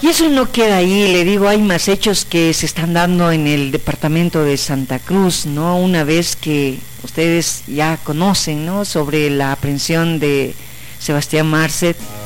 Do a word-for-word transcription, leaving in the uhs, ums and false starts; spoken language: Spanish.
Y eso no queda ahí, le digo, hay más hechos que se están dando en el departamento de Santa Cruz, ¿no? Una vez que ustedes ya conocen, ¿no?, sobre la aprehensión de Sebastián Marcet,